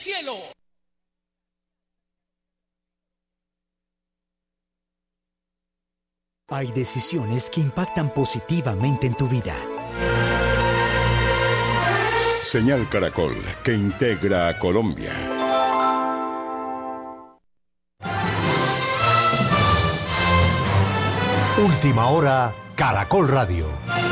cielo. Hay decisiones que impactan positivamente en tu vida. Señal Caracol, que integra a Colombia. Última hora, Caracol Radio.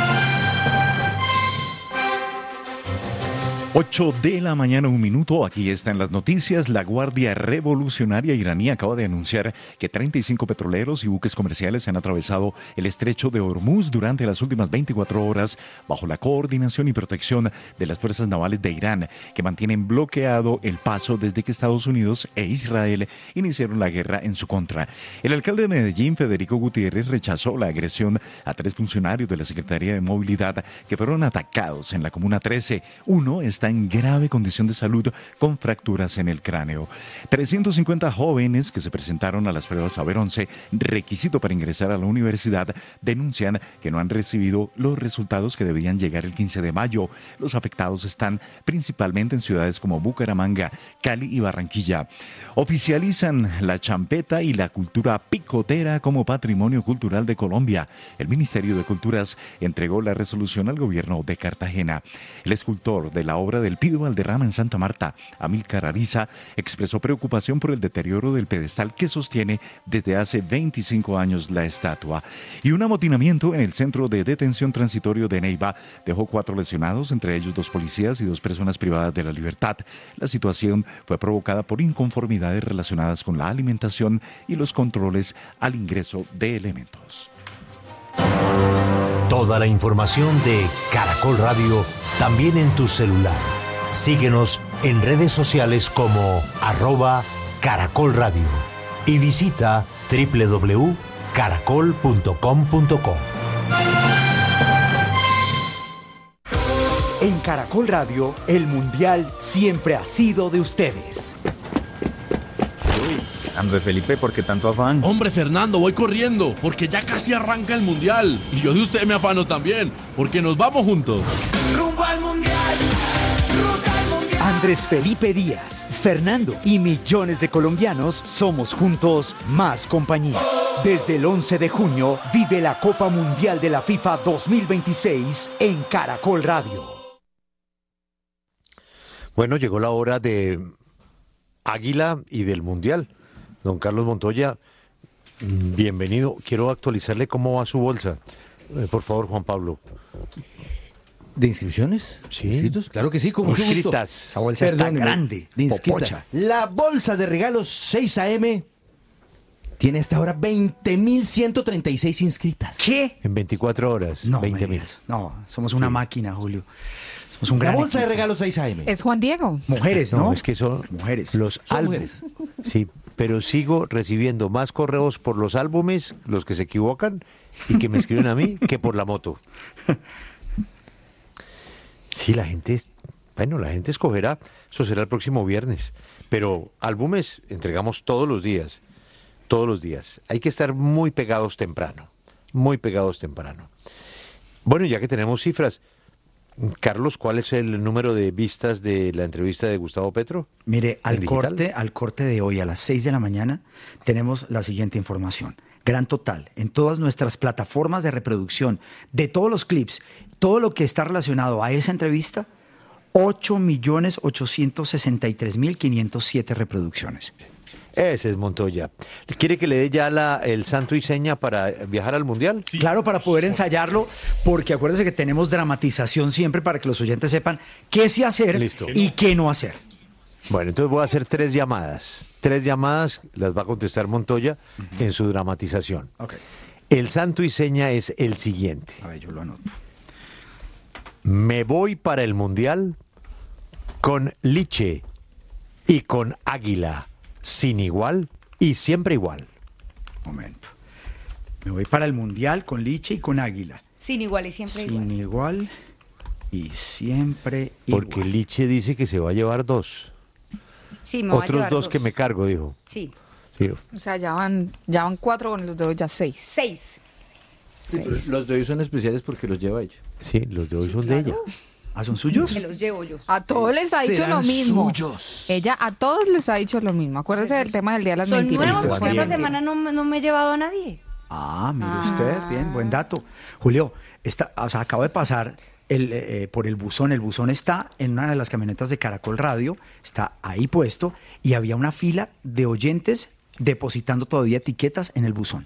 8 de la mañana, 1 minuto. Aquí están las noticias. La Guardia Revolucionaria iraní acaba de anunciar que 35 petroleros y buques comerciales han atravesado el estrecho de Hormuz durante las últimas 24 horas bajo la coordinación y protección de las fuerzas navales de Irán, que mantienen bloqueado el paso desde que Estados Unidos e Israel iniciaron la guerra en su contra. El alcalde de Medellín, Federico Gutiérrez, rechazó la agresión a 3 funcionarios de la Secretaría de Movilidad que fueron atacados en la Comuna 13. Uno está en grave condición de salud con fracturas en el cráneo. 350 jóvenes que se presentaron a las pruebas Saber 11, requisito para ingresar a la universidad, denuncian que no han recibido los resultados que debían llegar el 15 de mayo. Los afectados están principalmente en ciudades como Bucaramanga, Cali y Barranquilla. Oficializan la champeta y la cultura picotera como patrimonio cultural de Colombia. El Ministerio de Culturas entregó la resolución al gobierno de Cartagena. El escultor de la obra del Pido Valderrama en Santa Marta, Amílcar Ariza, expresó preocupación por el deterioro del pedestal que sostiene desde hace 25 años la estatua. Y un amotinamiento en el centro de detención transitorio de Neiva dejó 4 lesionados, entre ellos 2 policías y 2 personas privadas de la libertad. La situación fue provocada por inconformidades relacionadas con la alimentación y los controles al ingreso de elementos. Toda la información de Caracol Radio también en tu celular. Síguenos en redes sociales como @Caracol Radio y visita www.caracol.com.co. En Caracol Radio, el Mundial siempre ha sido de ustedes. Andrés Felipe, ¿por qué tanto afán? Hombre, Fernando, voy corriendo, porque ya casi arranca el Mundial. Y yo de usted me afano también, porque nos vamos juntos. Rumbo al Mundial, ruta al Mundial. Andrés Felipe Díaz, Fernando y millones de colombianos somos juntos más compañía. Desde el 11 de junio, vive la Copa Mundial de la FIFA 2026 en Caracol Radio. Bueno, llegó la hora de Águila y del Mundial. Don Carlos Montoya, bienvenido. Quiero actualizarle cómo va su bolsa. Por favor, Juan Pablo. ¿De inscripciones? Sí. ¿Inscritos? Claro que sí, con mucho gusto. Inscritas. Esa bolsa está grande, de inscritas. popocha. La bolsa de regalos 6 AM tiene hasta ahora 20.136 inscritas. ¿Qué? En 24 horas, No, 20.000. no, somos una máquina, Julio. Somos un La gran bolsa de equipo. regalos 6 AM. Es Juan Diego. Mujeres, ¿no? Es que son Mujeres. los Son álbumes. mujeres. Sí, pero sigo recibiendo más correos por los álbumes, los que se equivocan, y que me escriben a mí, que por la moto. Sí, la gente escogerá, eso será el próximo viernes, pero álbumes entregamos todos los días. Hay que estar muy pegados temprano. Bueno, ya que tenemos cifras, Carlos, ¿cuál es el número de vistas de la entrevista de Gustavo Petro? Mire, ¿En digital? al corte de hoy a las 6 de la mañana tenemos la siguiente información. Gran total, en todas nuestras plataformas de reproducción, de todos los clips, todo lo que está relacionado a esa entrevista, 8.863.507 reproducciones. Ese es Montoya. ¿Quiere que le dé ya el santo y seña para viajar al Mundial? Sí. Claro, para poder ensayarlo, porque acuérdense que tenemos dramatización siempre para que los oyentes sepan qué sí hacer y qué no hacer. Bueno, entonces voy a hacer 3 llamadas. 3 llamadas las va a contestar Montoya en su dramatización. Okay. El santo y seña es el siguiente. A ver, yo lo anoto. Me voy para el Mundial con Liche y con Águila, sin igual y siempre igual. Momento. Me voy para el Mundial con Liche y con Águila. Sin igual y siempre igual. Sin igual y siempre Porque igual. Liche dice que se va a llevar 2. Sí, me voy a Otros llevar 2 que me cargo, dijo. Sí. Sí. O sea, ya van 4 con los de hoy, ya 6. 6. Sí, pero los de hoy son especiales porque los lleva ella. Sí, los de hoy son de ella. ¿Ah, son suyos? Me los llevo yo. A todos les ha dicho Serán lo mismo. suyos. Ella a todos les ha dicho lo mismo. Acuérdese del tema del Día de las Son Mentiras. nuevos, Juan porque esta Diego. semana no me he llevado a nadie. Ah, mire usted, bien, buen dato. Julio, acabo de pasar por el buzón. El buzón está en una de las camionetas de Caracol Radio, está ahí puesto, y había una fila de oyentes depositando todavía etiquetas en el buzón.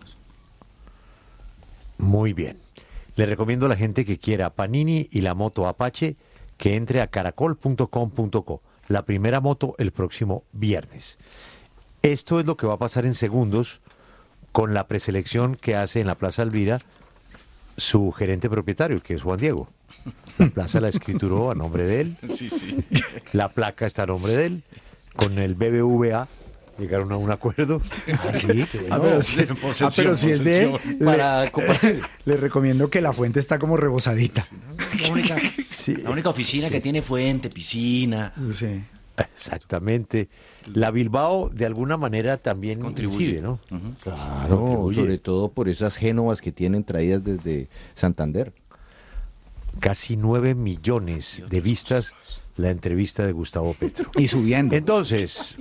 Muy bien. Le recomiendo a la gente que quiera Panini y la moto Apache que entre a caracol.com.co. La primera moto el próximo viernes. Esto es lo que va a pasar en segundos con la preselección que hace en la Plaza Elvira su gerente propietario, que es Juan Diego. La plaza la escrituró a nombre de él. Sí, sí. La placa está a nombre de él. Con el BBVA llegaron a un acuerdo. Sí, pero si es de él, Para compartir. le recomiendo que la fuente está como rebosadita. La única oficina que tiene fuente, piscina. Sí. Exactamente. La Bilbao de alguna manera también Contribuye. incide, ¿no? Claro, Contribuye. sobre todo por esas génovas que tienen traídas desde Santander. Casi 9 millones de vistas la entrevista de Gustavo Petro. Y subiendo. Entonces,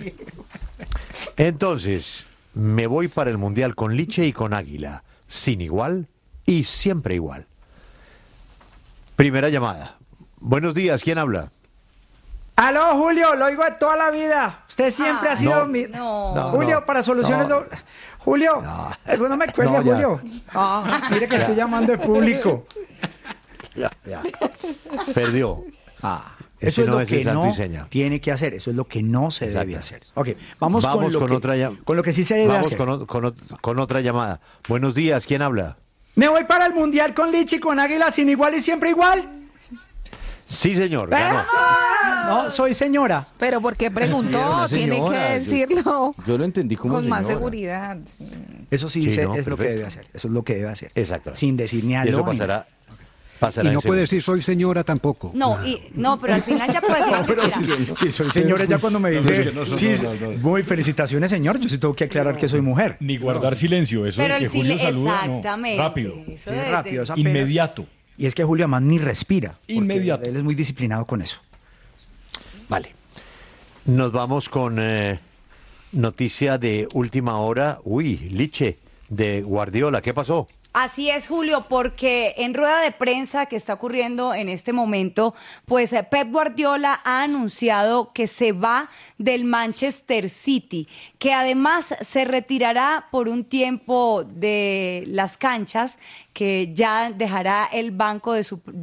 me voy para el Mundial con Liche y con Águila, sin igual y siempre igual. Primera llamada. Buenos días, ¿quién habla? Aló, Julio, lo oigo de toda la vida. Usted siempre ha sido no. mi... No. Julio, para soluciones... Julio, no me cuelgue, No, ya. Julio. Mire que estoy llamando al público. Ya. Perdió. Eso es no lo es que el santo no y seña. tiene que hacer. Eso es lo que no se debe hacer. Ok, Vamos con lo que sí se debe Vamos hacer. con otra llamada. Buenos días, ¿quién habla? Me voy para el Mundial con Lichi, con Águila, sin igual y siempre igual. Sí, señor. Ganó. ¡Eso! No, soy señora. Pero ¿por qué preguntó? Una Tiene que señora, decirlo Yo lo entendí como con más señora. seguridad. Eso sí, Sí, no, es lo que perfecto. debe hacer. Eso es lo que debe hacer. Exacto. Sin decir ni Y aló. eso ni nada. pasará Y no en puede segundo. decir soy señora tampoco. No, pero al final ya puede decir lo que Pero quiera. sí, soy señora ya cuando me dice, no, muy felicitaciones, señor. Yo sí tengo que aclarar que soy mujer. Ni guardar silencio, eso Pero de que el Julio saluda, no, exactamente. rápido, Eso Sí, de- rápido, es apenas- inmediato. Y es que Julio además ni respira. porque Inmediato. Él es muy disciplinado con eso. Vale. Nos vamos con noticia de última hora. Uy, Liche, de Guardiola. ¿Qué pasó? Así es, Julio, porque en rueda de prensa que está ocurriendo en este momento, pues Pep Guardiola ha anunciado que se va del Manchester City, que además se retirará por un tiempo de las canchas, que ya dejará el banco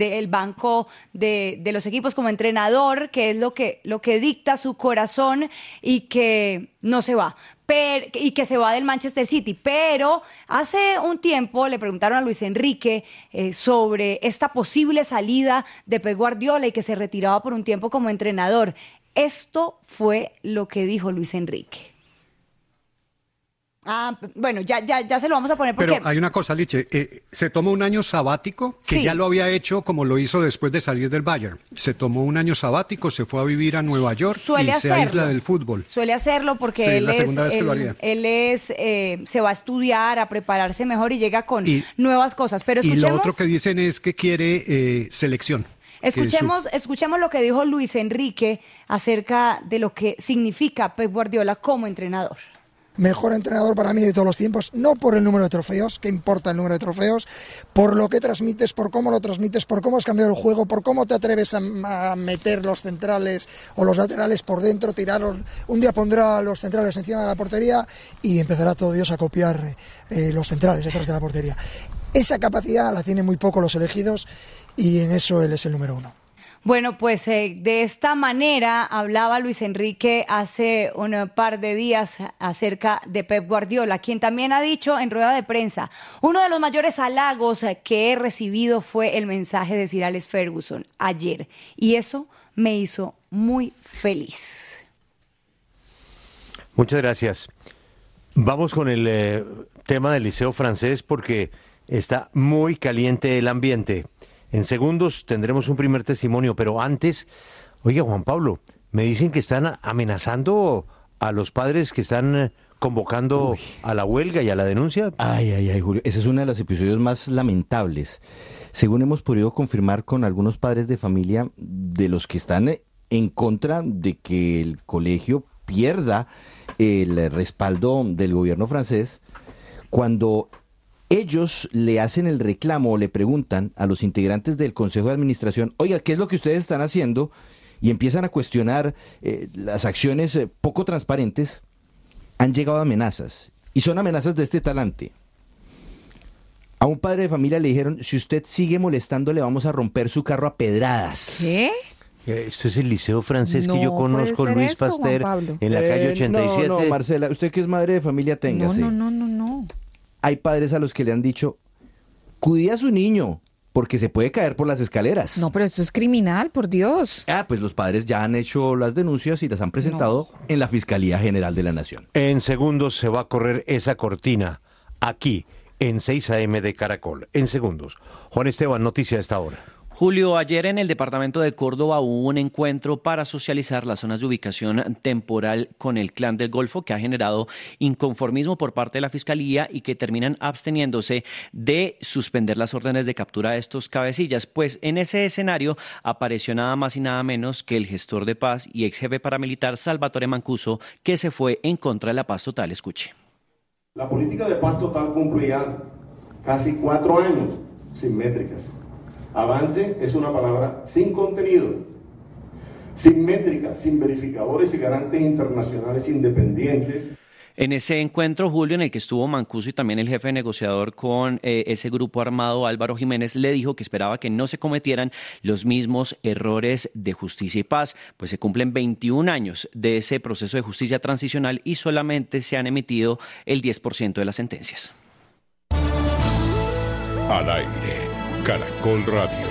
de los equipos como entrenador, que es lo que dicta su corazón, y que no se va. Y que se va del Manchester City. Pero hace un tiempo le preguntaron a Luis Enrique sobre esta posible salida de Pep Guardiola y que se retiraba por un tiempo como entrenador. Esto fue lo que dijo Luis Enrique. Bueno, ya se lo vamos a poner porque... Pero hay una cosa, Liche, se tomó un año sabático, que Sí. ya lo había hecho como lo hizo después de salir del Bayern. Se tomó un año sabático, se fue a vivir a Nueva York Suele y se hacerlo. aísla del fútbol. Suele hacerlo porque Sí, él la es, segunda vez que lo haría. se va a estudiar, a prepararse mejor y llega con Y- nuevas cosas. Pero Y escuchemos... lo otro que dicen es que quiere selección. que Escuchemos lo que dijo Luis Enrique acerca de lo que significa Pep Guardiola como entrenador. Mejor entrenador para mí de todos los tiempos, no por el número de trofeos, que importa el número de trofeos, por lo que transmites, por cómo lo transmites, por cómo has cambiado el juego, por cómo te atreves a meter los centrales o los laterales por dentro, tirarlos. Un día pondrá los centrales encima de la portería y empezará todo Dios a copiar los centrales detrás de la portería. Esa capacidad la tienen muy poco los elegidos y en eso él es el número uno. Bueno, pues de esta manera hablaba Luis Enrique hace un par de días acerca de Pep Guardiola, quien también ha dicho en rueda de prensa: uno de los mayores halagos que he recibido fue el mensaje de Sir Alex Ferguson ayer, y eso me hizo muy feliz. Muchas gracias. Vamos con el tema del Liceo Francés porque está muy caliente el ambiente. En segundos tendremos un primer testimonio, pero antes, oiga, Juan Pablo, me dicen que están amenazando a los padres que están convocando a la huelga y a la denuncia. Ay, Julio, ese es uno de los episodios más lamentables. Según hemos podido confirmar con algunos padres de familia de los que están en contra de que el colegio pierda el respaldo del gobierno francés, cuando ellos le hacen el reclamo o le preguntan a los integrantes del Consejo de Administración, oiga, ¿qué es lo que ustedes están haciendo? Y empiezan a cuestionar las acciones poco transparentes, han llegado amenazas. Y son amenazas de este talante. A un padre de familia le dijeron, si usted sigue molestando, le vamos a romper su carro a pedradas. ¿Qué? Esto es el liceo francés No que yo conozco, puede ser Luis esto, Juan Pasteur, Pablo. en la calle 87. No, Marcela, usted que es madre de familia, téngase. No. Hay padres a los que le han dicho, cuide a su niño, porque se puede caer por las escaleras. No, pero esto es criminal, por Dios. Pues los padres ya han hecho las denuncias y las han presentado en la Fiscalía General de la Nación. En segundos se va a correr esa cortina, aquí, en 6 AM de Caracol. En segundos. Juan Esteban, noticia a esta hora. Julio, ayer en el departamento de Córdoba hubo un encuentro para socializar las zonas de ubicación temporal con el Clan del Golfo, que ha generado inconformismo por parte de la Fiscalía y que terminan absteniéndose de suspender las órdenes de captura de estos cabecillas. Pues en ese escenario apareció nada más y nada menos que el gestor de paz y ex jefe paramilitar Salvatore Mancuso, que se fue en contra de la paz total. Escuche. La política de paz total cumplía casi 4 años sin métricas. Avance es una palabra sin contenido, sin métricas, sin verificadores y garantes internacionales independientes. En ese encuentro, Julio, en el que estuvo Mancuso y también el jefe negociador con ese grupo armado, Álvaro Jiménez, le dijo que esperaba que no se cometieran los mismos errores de Justicia y Paz, pues se cumplen 21 años de ese proceso de justicia transicional y solamente se han emitido el 10% de las sentencias. Al aire, Caracol Radio.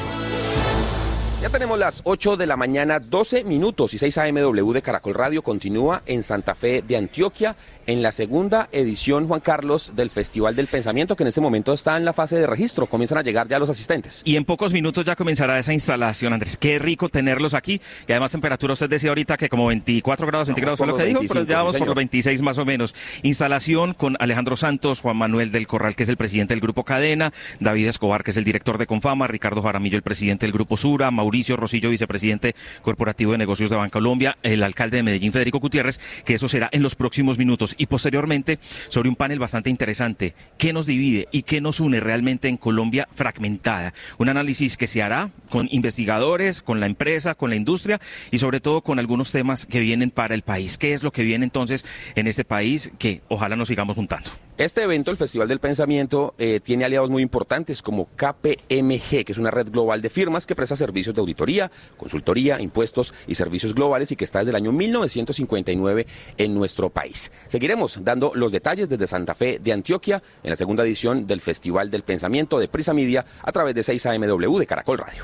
Ya tenemos las 8 de la mañana, 12 minutos y 6 AMW de Caracol Radio continúa en Santa Fe de Antioquia en la segunda edición, Juan Carlos, del Festival del Pensamiento, que en este momento está en la fase de registro. Comienzan a llegar ya los asistentes. Y en pocos minutos ya comenzará esa instalación, Andrés. Qué rico tenerlos aquí. Y además temperatura, usted decía ahorita que como 24 grados centígrados fue lo que dijo, pero ya vamos por los 26 más o menos. Instalación con Alejandro Santos, Juan Manuel del Corral, que es el presidente del Grupo Cadena, David Escobar, que es el director de Confama, Ricardo Jaramillo, el presidente del Grupo Sura, Mauricio Rosillo, vicepresidente corporativo de negocios de Bancolombia, el alcalde de Medellín, Federico Gutiérrez, que eso será en los próximos minutos. Y posteriormente, sobre un panel bastante interesante, ¿qué nos divide y qué nos une realmente en Colombia fragmentada? Un análisis que se hará con investigadores, con la empresa, con la industria y sobre todo con algunos temas que vienen para el país. ¿Qué es lo que viene entonces en este país que ojalá nos sigamos juntando? Este evento, el Festival del Pensamiento, tiene aliados muy importantes como KPMG, que es una red global de firmas que presta servicios de auditoría, consultoría, impuestos y servicios globales y que está desde el año 1959 en nuestro país. Seguiremos dando los detalles desde Santa Fe de Antioquia en la segunda edición del Festival del Pensamiento de Prisa Media a través de 6 AMW de Caracol Radio.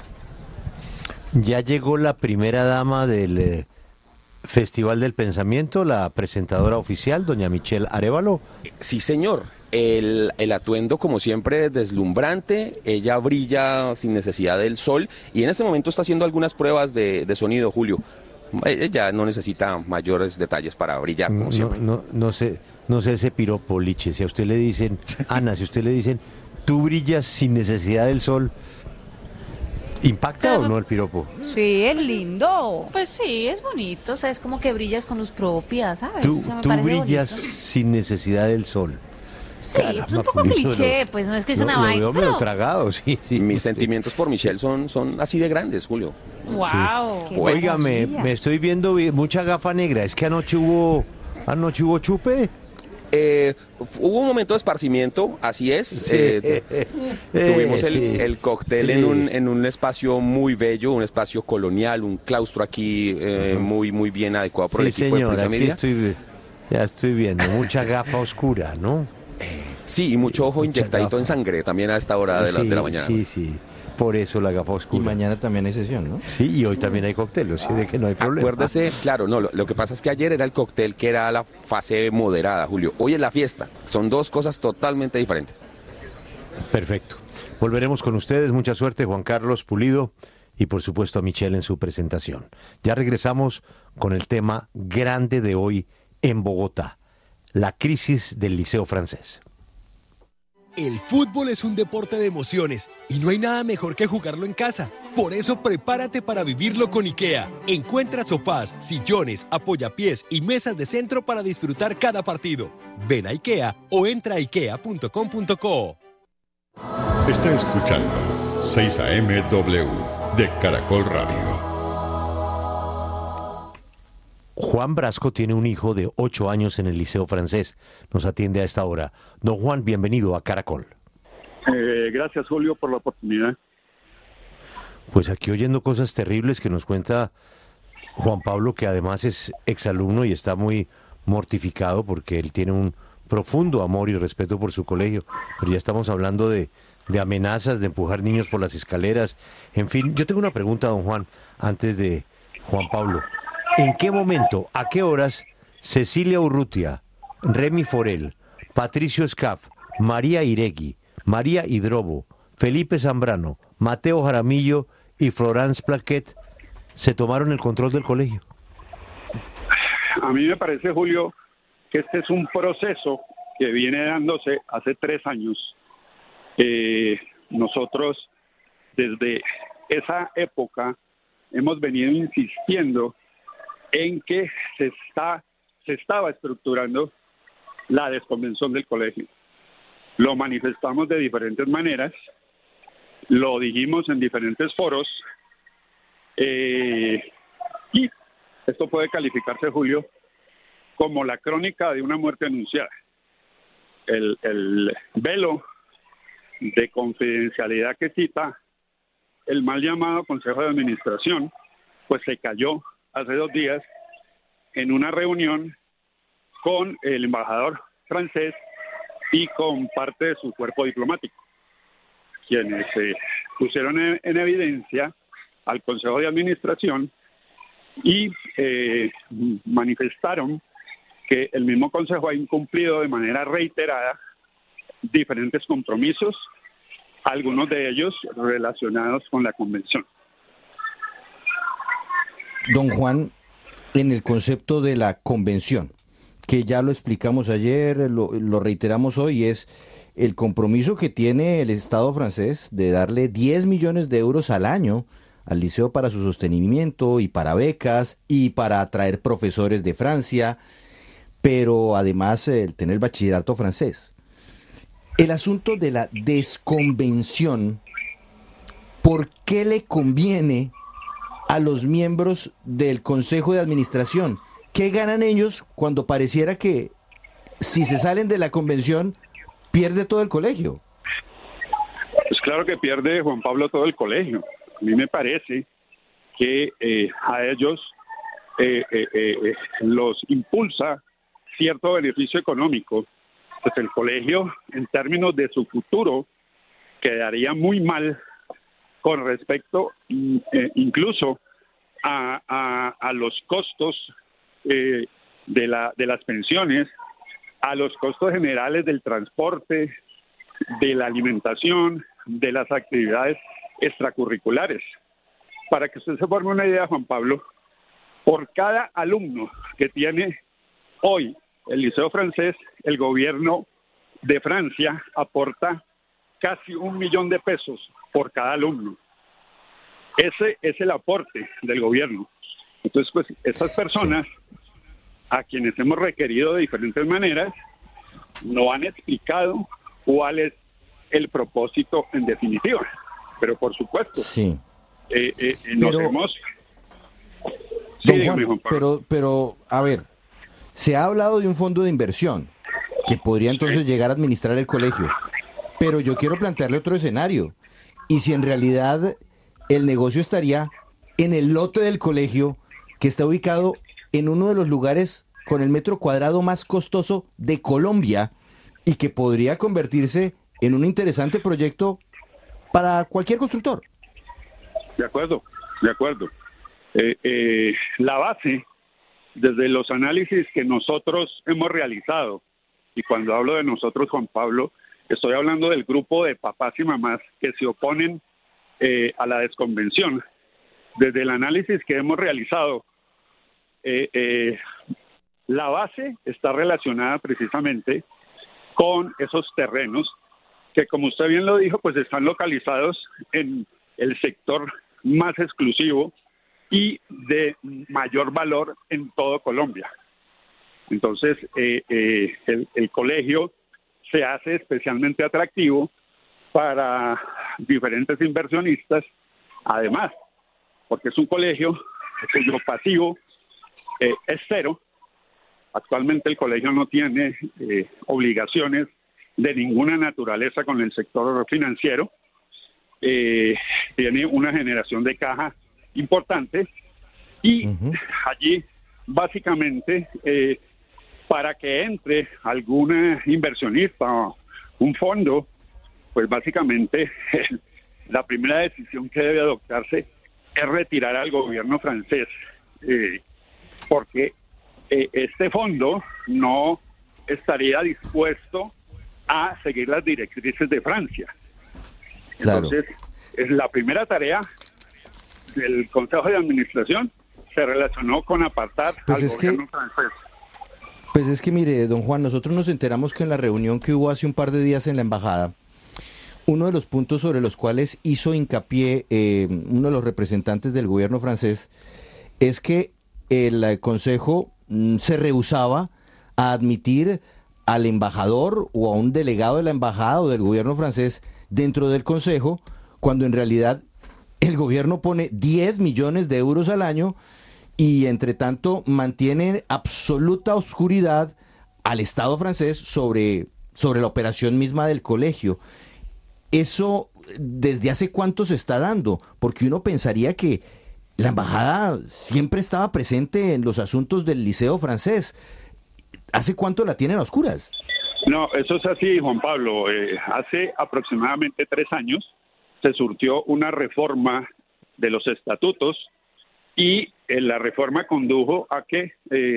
Ya llegó la primera dama del Festival del Pensamiento, la presentadora oficial, doña Michelle Arévalo. Sí, señor. El atuendo, como siempre, deslumbrante. Ella brilla sin necesidad del sol y en este momento está haciendo algunas pruebas de sonido, Julio. Ella no necesita mayores detalles para brillar, como siempre. No sé ese piropo, Liche. Si a usted le dicen, Ana, si a usted le dicen, tú brillas sin necesidad del sol, ¿impacta o no el piropo? Sí, es lindo. Pues sí, es bonito, o sea, es como que brillas con luz propia, ¿sabes? Tú, O sea, me tú parece brillas bonito. sin necesidad del sol. Sí, pues un poco cliché, pues no es que es una vaina. Lo veo tragado, sí. Mis sentimientos por Michelle son así de grandes, Julio. Wow. Sí. Oiga, me estoy viendo mucha gafa negra. ¿Es que anoche hubo chupe? Hubo un momento de esparcimiento, así es. Sí. Tuvimos Sí. el cóctel Sí. en un espacio muy bello, un espacio colonial, un claustro aquí muy bien adecuado por el equipo de Prisa Media. Ya estoy viendo, mucha gafa oscura, ¿no? Sí, y mucho ojo inyectadito en sangre también a esta hora de la mañana. Sí. Por eso la gafa oscura. Y mañana también hay sesión, ¿no? Sí, y hoy también hay cóctel, o sea, de que no hay problema. Acuérdese, claro, no, lo que pasa es que ayer era el cóctel que era la fase moderada, Julio. Hoy es la fiesta. Son dos cosas totalmente diferentes. Perfecto. Volveremos con ustedes. Mucha suerte, Juan Carlos Pulido, y por supuesto a Michelle en su presentación. Ya regresamos con el tema grande de hoy en Bogotá. la crisis del Liceo Francés. El fútbol es un deporte de emociones y no hay nada mejor que jugarlo en casa. Por eso prepárate para vivirlo con IKEA. Encuentra sofás, sillones, apoyapiés y mesas de centro para disfrutar cada partido. Ven a IKEA o entra a ikea.com.co. Está escuchando 6 AM W de Caracol Radio. Juan Brasco tiene un hijo de 8 años en el Liceo Francés. Nos atiende a esta hora. Don Juan, bienvenido a Caracol. Gracias, Julio, por la oportunidad. Pues aquí oyendo cosas terribles que nos cuenta Juan Pablo, que además es exalumno y está muy mortificado porque él tiene un profundo amor y respeto por su colegio. Pero ya estamos hablando de amenazas, de empujar niños por las escaleras. En fin, yo tengo una pregunta, don Juan, antes de Juan Pablo. ¿En qué momento, a qué horas, Cecilia Urrutia, Remy Forel, Patricio Escaf, María Iregui, María Hidrobo, Felipe Zambrano, Mateo Jaramillo y Florence Plaquet se tomaron el control del colegio? A mí me parece, Julio, que este es un proceso que viene dándose hace 3 años. Nosotros, desde esa época, hemos venido insistiendo en que se estaba estructurando la desconvención del colegio. Lo manifestamos de diferentes maneras, lo dijimos en diferentes foros, y esto puede calificarse, Julio, como la crónica de una muerte anunciada. El velo de confidencialidad que cita el mal llamado Consejo de Administración, pues se cayó hace 2 días en una reunión con el embajador francés y con parte de su cuerpo diplomático, quienes pusieron en evidencia al Consejo de Administración y manifestaron que el mismo Consejo ha incumplido de manera reiterada diferentes compromisos, algunos de ellos relacionados con la convención. Don Juan, en el concepto de la convención, que ya lo explicamos ayer, lo reiteramos hoy, es el compromiso que tiene el Estado francés de darle 10 millones de euros al año al liceo para su sostenimiento y para becas y para atraer profesores de Francia, pero además el tener bachillerato francés. El asunto de la desconvención, ¿por qué le conviene a los miembros del Consejo de Administración? ¿Qué ganan ellos cuando pareciera que si se salen de la convención pierde todo el colegio? Pues claro que pierde, Juan Pablo, todo el colegio. A mí me parece que a ellos los impulsa cierto beneficio económico. Pues el colegio, en términos de su futuro, quedaría muy mal con respecto incluso a los costos de las pensiones, a los costos generales del transporte, de la alimentación, de las actividades extracurriculares. Para que usted se forme una idea, Juan Pablo, por cada alumno que tiene hoy el Liceo Francés, el gobierno de Francia aporta casi 1 millón de pesos por cada alumno. Ese es el aporte del gobierno. Entonces, pues, estas personas, a quienes hemos requerido de diferentes maneras, no han explicado cuál es el propósito en definitiva. Pero, por supuesto, nos hemos... Don Juan, pero, a ver, se ha hablado de un fondo de inversión que podría entonces llegar a administrar el colegio, pero yo quiero plantearle otro escenario. Y si en realidad el negocio estaría en el lote del colegio, que está ubicado en uno de los lugares con el metro cuadrado más costoso de Colombia y que podría convertirse en un interesante proyecto para cualquier constructor. De acuerdo. La base, desde los análisis que nosotros hemos realizado, y cuando hablo de nosotros, Juan Pablo, estoy hablando del grupo de papás y mamás que se oponen a la desconvención. Desde el análisis que hemos realizado, La base está relacionada precisamente con esos terrenos que, como usted bien lo dijo, pues están localizados en el sector más exclusivo y de mayor valor en todo Colombia. Entonces, el colegio se hace especialmente atractivo para diferentes inversionistas, además, porque es un colegio cuyo pasivo es cero. Actualmente el colegio no tiene obligaciones de ninguna naturaleza con el sector financiero. Tiene una generación de caja importante y allí básicamente para que entre algún inversionista o un fondo, pues básicamente la primera decisión que debe adoptarse es retirar al gobierno francés, porque este fondo no estaría dispuesto a seguir las directrices de Francia. Claro. Entonces, es la primera tarea del Consejo de Administración se relacionó con apartar Pues al es gobierno francés. Pues es que mire, don Juan, nosotros nos enteramos que en la reunión que hubo hace un par de días en la embajada, uno de los puntos sobre los cuales hizo hincapié uno de los representantes del gobierno francés es que el Consejo se rehusaba a admitir al embajador o a un delegado de la embajada o del gobierno francés dentro del Consejo, cuando en realidad el gobierno pone 10 millones de euros al año y entre tanto mantiene absoluta oscuridad al Estado francés sobre la operación misma del colegio. Eso, ¿desde hace cuánto se está dando? Porque uno pensaría que la embajada siempre estaba presente en los asuntos del liceo francés. ¿Hace cuánto la tienen a oscuras? No, eso es así, Juan Pablo. Hace aproximadamente 3 años se surtió una reforma de los estatutos y la reforma condujo a que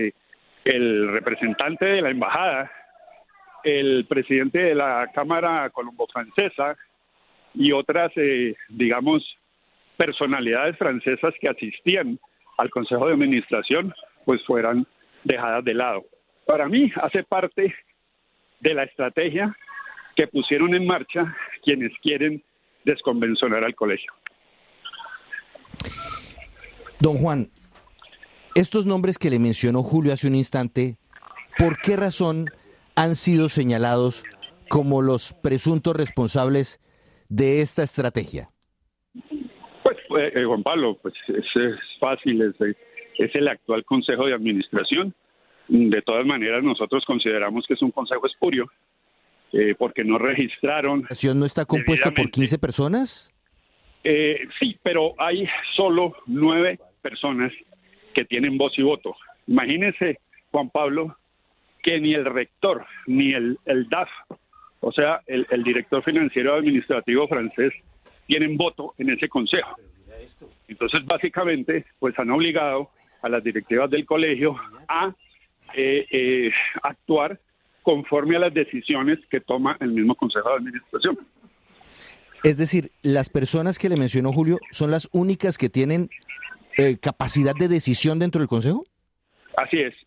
el representante de la embajada, el presidente de la Cámara Colombo-Francesa y otras, digamos, personalidades francesas que asistían al Consejo de Administración, pues fueran dejadas de lado. Para mí hace parte de la estrategia que pusieron en marcha quienes quieren desconvencionar al colegio. Don Juan, estos nombres que le mencionó Julio hace un instante, ¿por qué razón han sido señalados como los presuntos responsables de esta estrategia? Pues, Juan Pablo, pues es fácil, es el actual Consejo de Administración. De todas maneras, nosotros consideramos que es un consejo espurio, porque no registraron... ¿La acción no está compuesta por 15 personas? Sí, pero hay solo 9 personas que tienen voz y voto. Imagínese, Juan Pablo, que ni el rector, ni el DAF, o sea, el director financiero administrativo francés, tienen voto en ese consejo. Entonces, básicamente, pues han obligado a las directivas del colegio a actuar conforme a las decisiones que toma el mismo Consejo de Administración. Es decir, las personas que le mencionó Julio son las únicas que tienen capacidad de decisión dentro del Consejo. Así es.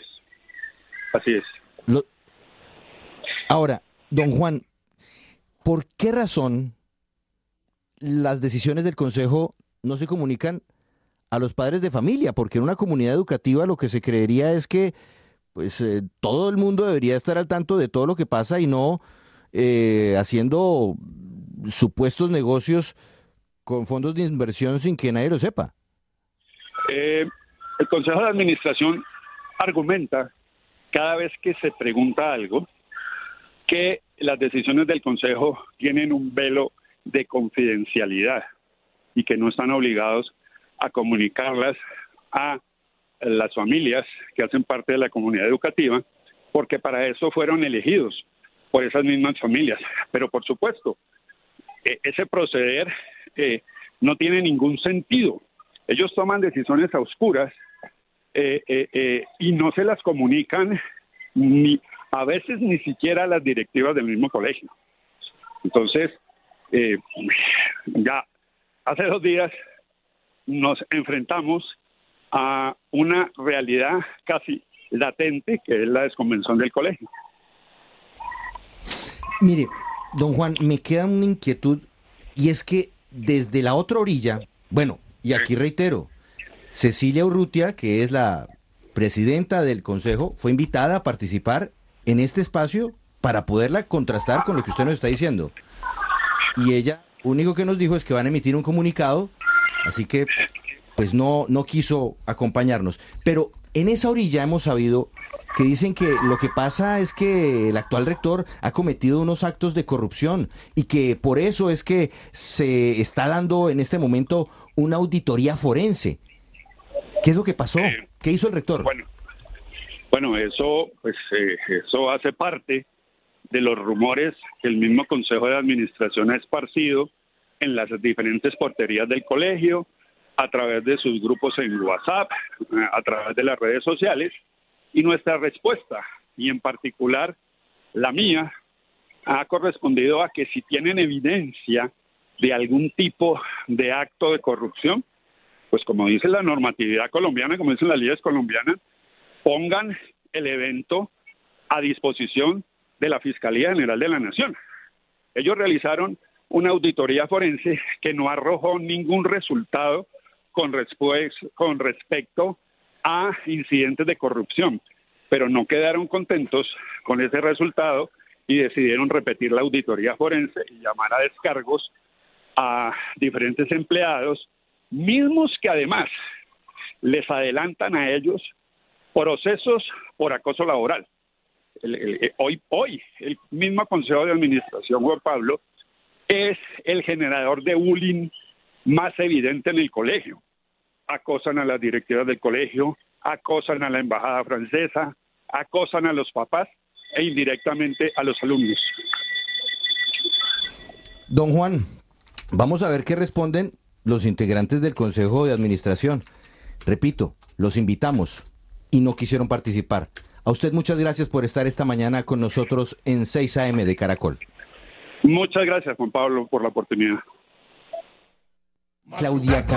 Ahora, don Juan, ¿por qué razón las decisiones del Consejo no se comunican a los padres de familia? Porque en una comunidad educativa lo que se creería es que pues todo el mundo debería estar al tanto de todo lo que pasa y no haciendo supuestos negocios con fondos de inversión sin que nadie lo sepa. El Consejo de Administración argumenta cada vez que se pregunta algo que las decisiones del Consejo tienen un velo de confidencialidad y que no están obligados a comunicarlas a las familias que hacen parte de la comunidad educativa, porque para eso fueron elegidos por esas mismas familias. Pero por supuesto, ese proceder no tiene ningún sentido. Ellos toman decisiones a oscuras y no se las comunican a veces ni siquiera a las directivas del mismo colegio. Entonces, ya hace 2 días nos enfrentamos a una realidad casi latente, que es la desconvención del colegio. Mire, don Juan, me queda una inquietud, y es que desde la otra orilla, bueno, y aquí reitero, Cecilia Urrutia, que es la presidenta del Consejo, fue invitada a participar en este espacio para poderla contrastar con lo que usted nos está diciendo. Y ella, lo único que nos dijo es que van a emitir un comunicado, así que pues no quiso acompañarnos. Pero en esa orilla hemos sabido que dicen que lo que pasa es que el actual rector ha cometido unos actos de corrupción y que por eso es que se está dando en este momento una auditoría forense. ¿Qué es lo que pasó? ¿Qué hizo el rector? Bueno, eso hace parte de los rumores que el mismo Consejo de Administración ha esparcido en las diferentes porterías del colegio, a través de sus grupos en WhatsApp, a través de las redes sociales, y nuestra respuesta, y en particular la mía, ha correspondido a que si tienen evidencia de algún tipo de acto de corrupción, pues como dice la normatividad colombiana, como dicen las leyes colombianas, pongan el evento a disposición de la Fiscalía General de la Nación. Ellos realizaron una auditoría forense que no arrojó ningún resultado con respecto a incidentes de corrupción, pero no quedaron contentos con ese resultado y decidieron repetir la auditoría forense y llamar a descargos a diferentes empleados, mismos que además les adelantan a ellos procesos por acoso laboral. Hoy el mismo Consejo de Administración, Juan Pablo, es el generador de bullying más evidente en el colegio. Acosan a las directivas del colegio, acosan a la embajada francesa, acosan a los papás e indirectamente a los alumnos. Don Juan, vamos a ver qué responden los integrantes del Consejo de Administración. Repito, los invitamos y no quisieron participar. A usted muchas gracias por estar esta mañana con nosotros en 6 AM de Caracol. Muchas gracias, Juan Pablo, por la oportunidad. Claudia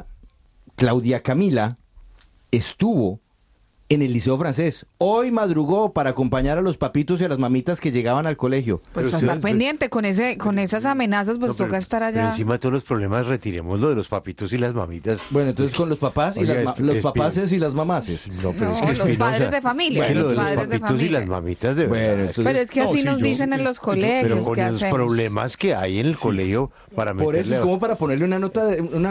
Camila estuvo en el Liceo Francés. Hoy madrugó para acompañar a los papitos y a las mamitas que llegaban al colegio. Pues para estar pendiente con esas amenazas, pues toca estar allá. Pero encima de todos los problemas, retiremos lo de los papitos y las mamitas. Bueno, entonces con los papás y los papaces y las mamaces. No, pero es que los padres de familia. Bueno, los padres padres de papitos y familia. las mamitas de bueno, verdad. entonces, pero es que así nos dicen en los colegios. Pero con ¿qué los hacemos? problemas que hay en el colegio para meterle... Por eso es como para ponerle una nota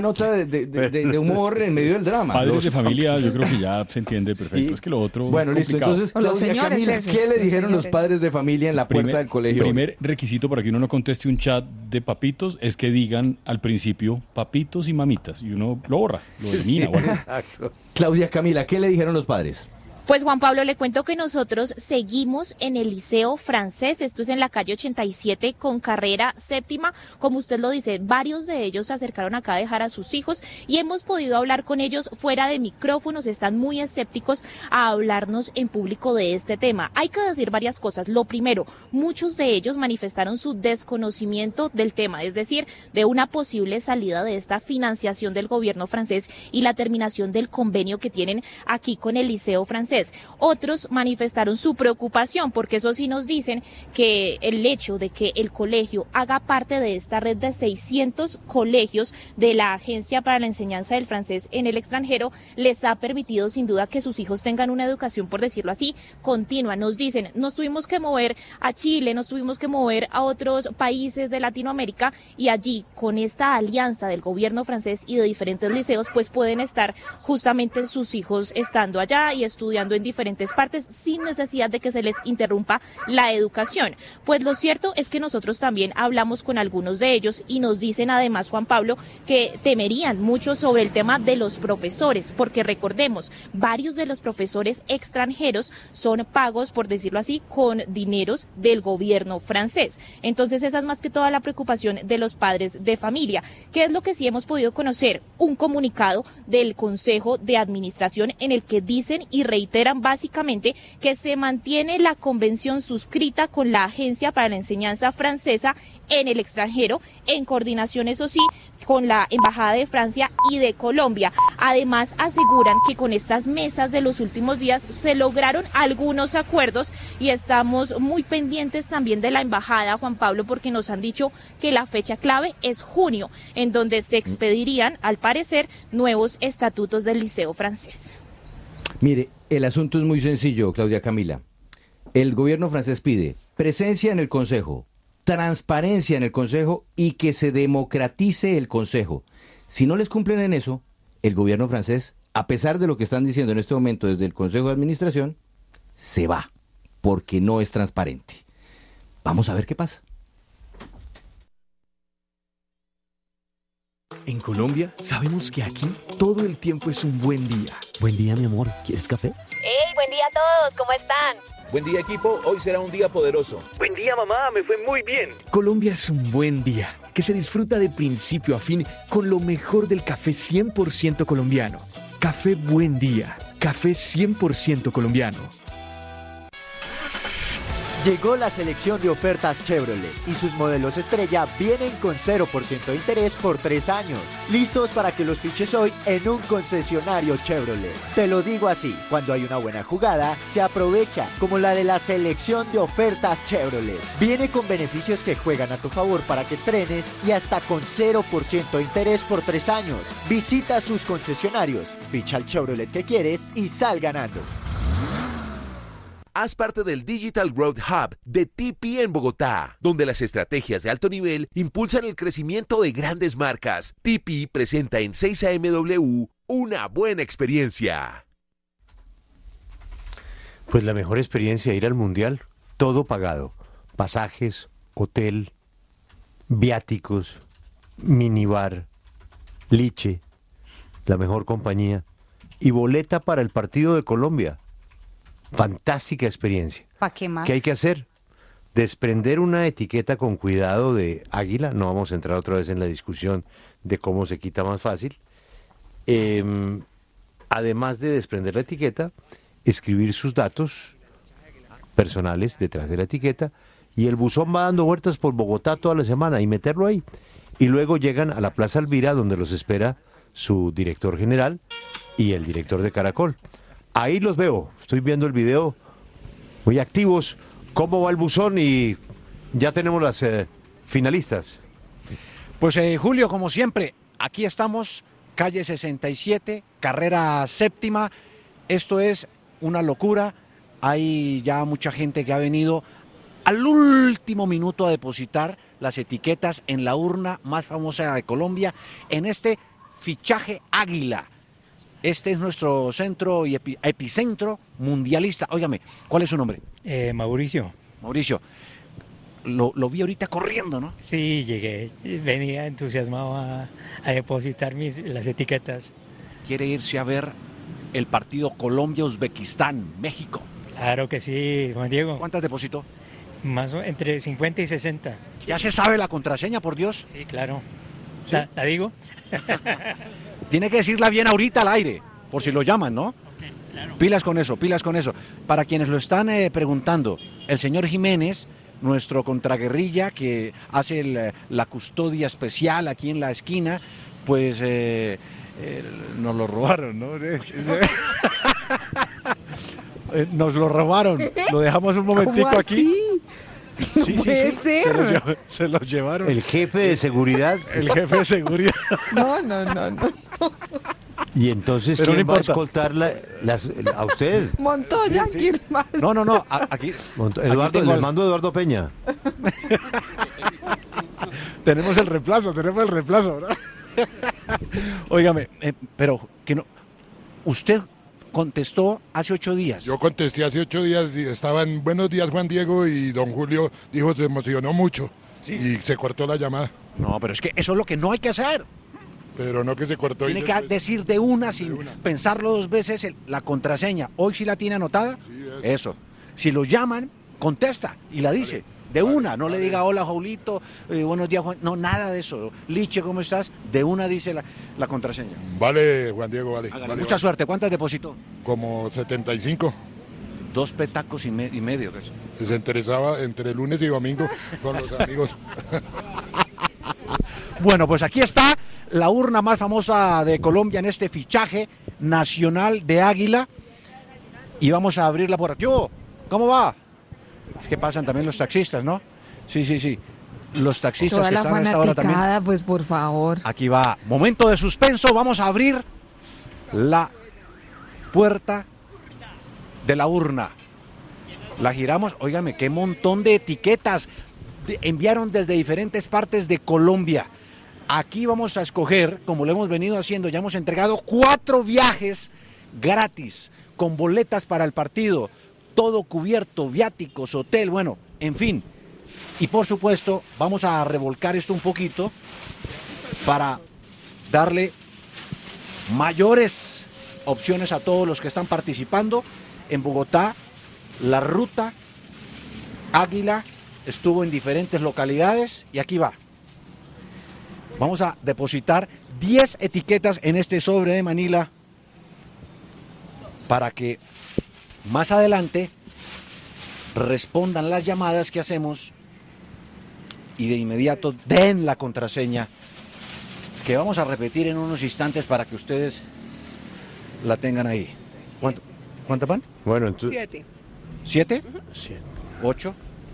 de humor en medio del drama. Padres de familia, yo creo que ya se entiende perfecto. Es que lo otro... Bueno, listo. Entonces, Claudia Camila, ¿qué le dijeron los padres de familia en la puerta del colegio? Primer requisito para que uno no conteste un chat de papitos es que digan al principio papitos y mamitas. Y uno lo borra, lo elimina. Exacto. Claudia Camila, ¿qué le dijeron los padres? Pues Juan Pablo, le cuento que nosotros seguimos en el Liceo Francés, esto es en la calle 87 con carrera séptima, como usted lo dice, varios de ellos se acercaron acá a dejar a sus hijos y hemos podido hablar con ellos fuera de micrófonos, están muy escépticos a hablarnos en público de este tema. Hay que decir varias cosas. Lo primero, muchos de ellos manifestaron su desconocimiento del tema, es decir, de una posible salida de esta financiación del gobierno francés y la terminación del convenio que tienen aquí con el Liceo Francés. Otros manifestaron su preocupación porque eso sí nos dicen que el hecho de que el colegio haga parte de esta red de 600 colegios de la Agencia para la Enseñanza del Francés en el extranjero les ha permitido sin duda que sus hijos tengan una educación, por decirlo así, continua. Nos dicen, nos tuvimos que mover a Chile, nos tuvimos que mover a otros países de Latinoamérica y allí con esta alianza del gobierno francés y de diferentes liceos pues pueden estar justamente sus hijos estando allá y estudiando en diferentes partes sin necesidad de que se les interrumpa la educación. Pues lo cierto es que nosotros también hablamos con algunos de ellos y nos dicen además, Juan Pablo, que temerían mucho sobre el tema de los profesores, porque recordemos, varios de los profesores extranjeros son pagos, por decirlo así, con dineros del gobierno francés. Entonces esa es más que toda la preocupación de los padres de familia. ¿Qué es lo que sí hemos podido conocer? Un comunicado del Consejo de Administración en el que dicen y reiteran reiteran básicamente que se mantiene la convención suscrita con la Agencia para la Enseñanza Francesa en el extranjero, en coordinación, eso sí, con la Embajada de Francia y de Colombia. Además, aseguran que con estas mesas de los últimos días se lograron algunos acuerdos y estamos muy pendientes también de la Embajada, Juan Pablo, porque nos han dicho que la fecha clave es junio, en donde se expedirían, al parecer, nuevos estatutos del Liceo francés. Mire, el asunto es muy sencillo, Claudia Camila. El gobierno francés pide presencia en el Consejo, transparencia en el Consejo y que se democratice el Consejo. Si no les cumplen en eso, el gobierno francés, a pesar de lo que están diciendo en este momento desde el Consejo de Administración, se va, porque no es transparente. Vamos a ver qué pasa. En Colombia, sabemos que aquí todo el tiempo es un buen día. Buen día, mi amor. ¿Quieres café? ¡Hey, buen día a todos! ¿Cómo están? Buen día, equipo. Hoy será un día poderoso. Buen día, mamá. Me fue muy bien. Colombia es un buen día que se disfruta de principio a fin con lo mejor del café 100% colombiano. Café Buen Día. Café 100% colombiano. Llegó la selección de ofertas Chevrolet y sus modelos estrella vienen con 0% de interés por 3 años. Listos para que los fiches hoy en un concesionario Chevrolet. Te lo digo así, cuando hay una buena jugada, se aprovecha, como la de la selección de ofertas Chevrolet. Viene con beneficios que juegan a tu favor para que estrenes y hasta con 0% de interés por 3 años. Visita sus concesionarios, ficha el Chevrolet que quieres y sal ganando. Haz parte del Digital Growth Hub de TP en Bogotá, donde las estrategias de alto nivel impulsan el crecimiento de grandes marcas. TP presenta en 6AMW una buena experiencia. Pues la mejor experiencia, ir al Mundial, todo pagado. Pasajes, hotel, viáticos, minibar, liche, la mejor compañía y boleta para el partido de Colombia. Fantástica experiencia. ¿Para qué más? ¿Qué hay que hacer? Desprender una etiqueta con cuidado de águila. No vamos a entrar otra vez en la discusión de cómo se quita más fácil. Además de desprender la etiqueta, escribir sus datos personales detrás de la etiqueta y el buzón va dando vueltas por Bogotá toda la semana y meterlo ahí. Y luego llegan a la Plaza Alvira, donde los espera su director general y el director de Caracol. Ahí los veo, estoy viendo el video, muy activos. ¿Cómo va el buzón? Y ya tenemos las finalistas. Pues Julio, como siempre, aquí estamos, calle 67, carrera séptima. Esto es una locura. Hay ya mucha gente que ha venido al último minuto a depositar las etiquetas en la urna más famosa de Colombia, en este fichaje Águila. Este es nuestro centro y epicentro mundialista. Óigame, ¿cuál es su nombre? Mauricio. Mauricio, lo vi ahorita corriendo, ¿no? Sí, llegué. Venía entusiasmado a depositar las etiquetas. ¿Quiere irse a ver el partido Colombia-Uzbekistán, México? Claro que sí, Juan Diego. ¿Cuántas depositó? Más entre 50 y 60. ¿Ya se sabe la contraseña, por Dios? Sí, claro. ¿Sí? ¿La digo? Tiene que decirla bien ahorita al aire, por si lo llaman, ¿no? Okay, claro. Pilas con eso, pilas con eso. Para quienes lo están preguntando, el señor Jiménez, nuestro contraguerrilla que hace la custodia especial aquí en la esquina, pues nos lo robaron, ¿no? Nos lo robaron, lo dejamos un momentico aquí. No puede ser. Se los llevaron. El jefe de seguridad. El jefe de seguridad. No. Y entonces, pero ¿quién no va a escoltar a usted? Montoya, Sí. ¿quién más? No, aquí. Eduardo, aquí tengo le mando a Eduardo Peña. Tenemos el reemplazo, ¿verdad? Óigame, pero que no. Usted contestó hace 8 días. Yo contesté hace 8 días y estaban buenos días Juan Diego y don Julio dijo se emocionó mucho y se cortó la llamada. No, pero es que eso es lo que no hay que hacer. Pero no que se cortó. Tiene que decir de una sin pensarlo 2 veces la contraseña. Hoy sí la tiene anotada. Sí, eso. Si lo llaman, contesta y la dice. De una, no le diga hola, Jaulito, buenos días, Juan. No, nada de eso. Liche, ¿cómo estás? De una dice la contraseña. Vale, Juan Diego, vale. Vale, mucha suerte. ¿Cuántas depositó? Como 75. 2 petacos y medio. ¿Qué es? Se interesaba entre lunes y domingo con los amigos. Bueno, pues aquí está la urna más famosa de Colombia en este fichaje nacional de Águila. Y vamos a abrirla por aquí. ¿Cómo va? ¿Qué pasan también los taxistas, no? Sí. Los taxistas Toda que la están a esta hora también. fanaticada, pues por favor. Aquí va. Momento de suspenso. Vamos a abrir la puerta de la urna. La giramos. Óigame, qué montón de etiquetas enviaron desde diferentes partes de Colombia. Aquí vamos a escoger, como lo hemos venido haciendo, ya hemos entregado 4 viajes gratis con boletas para el partido, todo cubierto, viáticos, hotel, bueno, en fin. Y por supuesto, vamos a revolcar esto un poquito para darle mayores opciones a todos los que están participando. En Bogotá, la ruta Águila estuvo en diferentes localidades y aquí va. Vamos a depositar 10 etiquetas en este sobre de Manila para que más adelante respondan las llamadas que hacemos y de inmediato den la contraseña que vamos a repetir en unos instantes para que ustedes la tengan ahí. ¿Cuántas van? Bueno, entonces... 7. 7, 8,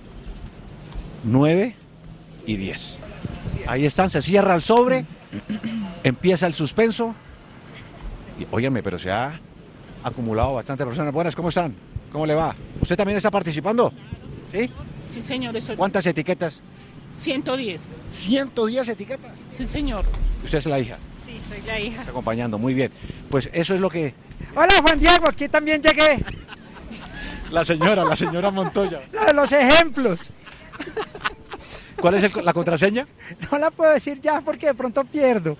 9 y 10. Ahí están, se cierra el sobre, empieza el suspenso. Y, óyeme, pero se ha acumulado bastante personas. Buenas, ¿cómo están? ¿Cómo le va? ¿Usted también está participando? ¿Sí? Sí, señor. ¿Cuántas etiquetas? 110. ¿110 etiquetas? Sí, señor. ¿Usted es la hija? Sí, soy la hija. Está acompañando, muy bien. Pues eso es lo que... Hola, Juan Diego, aquí también llegué. La señora Montoya. Los ejemplos. ¿Cuál es la contraseña? No la puedo decir ya porque de pronto pierdo.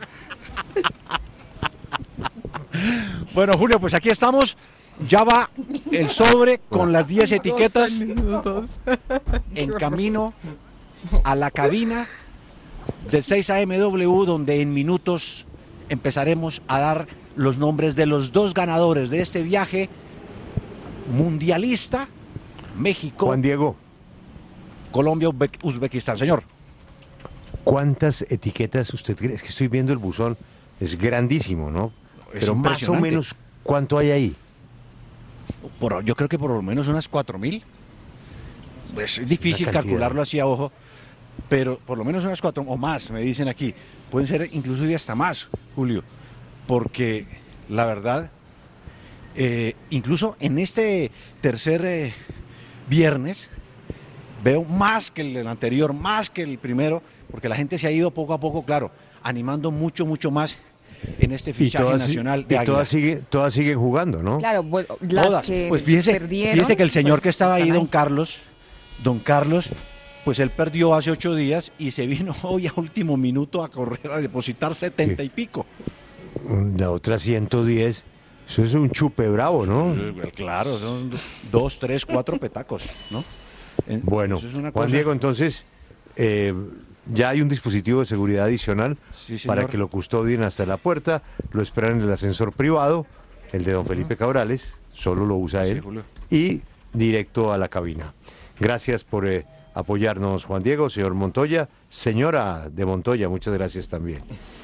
Bueno, Julio, pues aquí estamos. Ya va el sobre con las 10 etiquetas en camino a la cabina del 6 AMW, donde en minutos empezaremos a dar los nombres de los 2 ganadores de este viaje mundialista, México. Juan Diego. Colombia, Uzbekistán. Señor. ¿Cuántas etiquetas usted cree? Es que estoy viendo el buzón, es grandísimo, ¿no? Es pero más o menos, ¿cuánto hay ahí? Yo creo que por lo menos unas 4.000. Pues es difícil calcularlo así a ojo, pero por lo menos unas 4 o más, me dicen aquí. Pueden ser incluso hasta más, Julio, porque la verdad, incluso en este tercer viernes, veo más que el anterior, más que el primero, porque la gente se ha ido poco a poco, claro, animando mucho más en este fichaje nacional de Águila. Todas siguen jugando, ¿no? Claro, pues, las todas. Que pues fíjese que el señor que estaba ahí, don Carlos, pues él perdió hace 8 días y se vino hoy a último minuto a correr a depositar 70 y pico. La otra 110, eso es un chupe bravo, ¿no? Claro, son 2, 3, 4 petacos, ¿no? Bueno, Juan Diego, entonces ya hay un dispositivo de seguridad adicional para que lo custodien hasta la puerta, lo esperan en el ascensor privado, el de don Felipe Cabrales, solo lo usa él, y directo a la cabina. Gracias por apoyarnos, Juan Diego, señor Montoya, señora de Montoya, muchas gracias también.